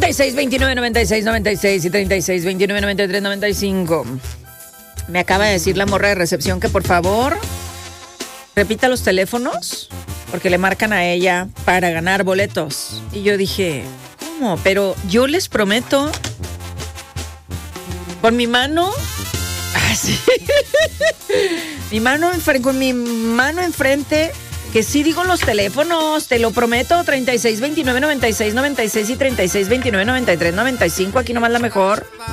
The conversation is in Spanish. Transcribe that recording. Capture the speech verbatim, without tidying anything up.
treinta y seis, veintinueve, noventa y seis, noventa y seis y treinta y seis, veintinueve, noventa y tres, noventa y cinco. Me acaba de decir la morra de recepción que por favor repita los teléfonos porque le marcan a ella para ganar boletos. Y yo dije, ¿cómo? Pero yo les prometo con mi mano, así, mi mano enfre- con mi mano enfrente, que sí digo los teléfonos, te lo prometo, treinta y seis, veintinueve, noventa y seis, noventa y seis y treinta y seis, veintinueve, noventa y tres, noventa y cinco, aquí nomás la mejor.